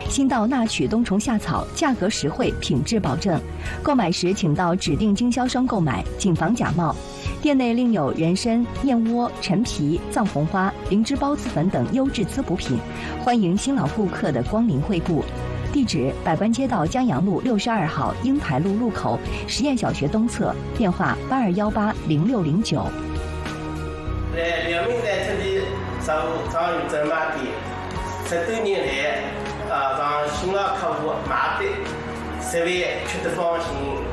新稻纳曲冬虫夏草，价格实惠，品质保证。购买时请到指定经销商购买，谨防假冒。店内另有人参、燕窝、陈皮、藏红花、灵芝孢子粉等优质滋补品，欢迎新老顾客的光临惠顾。地址：百官街道江阳路62号英台路路口实验小学东侧，电话82180609。 两名在这里上有专卖店，10多年来，让新老客户买的，设备吃得放心。